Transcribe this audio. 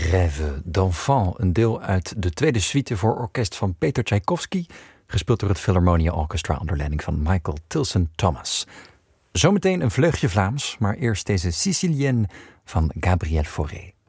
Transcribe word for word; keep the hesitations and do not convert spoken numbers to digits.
Rêve d'enfant, een deel uit de tweede suite voor orkest van Peter Tchaikovsky, gespeeld door het Philharmonia Orchestra onder leiding van Michael Tilson Thomas. Zometeen een vleugje Vlaams, maar eerst deze Sicilienne van Gabriel Fauré.